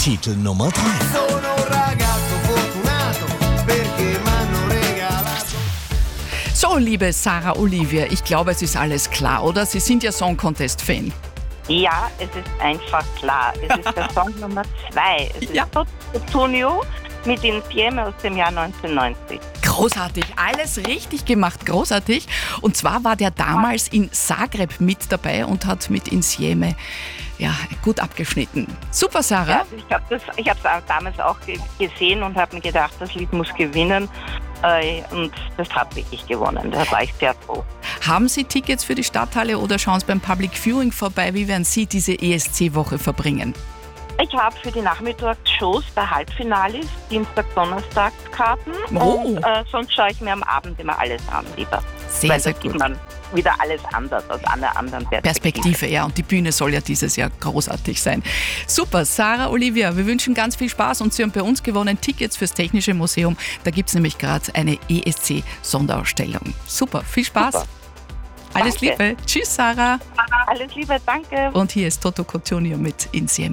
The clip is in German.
Titel Nummer 3. Sono un ragazzo fortunato perché m'hanno regalato. So, liebe Sarah Olivia, ich glaube, es ist alles klar, oder? Sie sind ja Song Contest-Fan. Ja, es ist einfach klar. Es ist der Song Nummer 2. Es Ja. ist Toto Cutugno mit Insieme aus dem Jahr 1990. Großartig, alles richtig gemacht, großartig. Und zwar war der damals in Zagreb mit dabei und hat mit Insieme gut abgeschnitten. Super, Sarah. Ja, ich habe es damals auch gesehen und habe mir gedacht, das Lied muss gewinnen. Und das hat wirklich gewonnen. Da war ich sehr froh. Haben Sie Tickets für die Stadthalle oder schauen Sie beim Public Viewing vorbei? Wie werden Sie diese ESC-Woche verbringen? Ich habe für die Nachmittagsshows der Halbfinalis Dienstag, Donnerstag Karten. Oh. Und sonst schaue ich mir am Abend immer alles an, lieber. Sehr, Weil sehr das gut. sieht man wieder alles anders, aus einer anderen Perspektive, ja. Und die Bühne soll ja dieses Jahr großartig sein. Super, Sarah Olivia, wir wünschen ganz viel Spaß und Sie haben bei uns gewonnen Tickets fürs Technische Museum. Da gibt es nämlich gerade eine ESC-Sonderausstellung. Super, viel Spaß. Super. Alles Danke. Liebe. Tschüss, Sarah. Alles Liebe, danke. Und hier ist Toto Cutugno mit Insieme.